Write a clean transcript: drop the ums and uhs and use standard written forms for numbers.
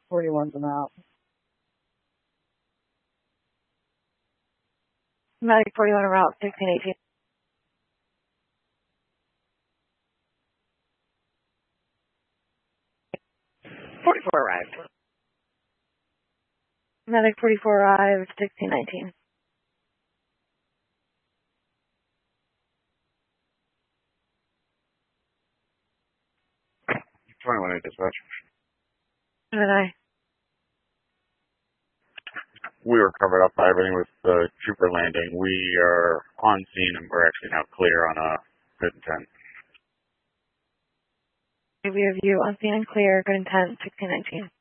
41's an out. Medic 41 en route, 1618. 44 arrived. Medic 44 arrived, 1619. 21 dispatch. Did I? We were covered up by everything with the trooper landing. We are on scene and we're actually now clear on a good intent. We have you on scene and clear, good intent, 1619.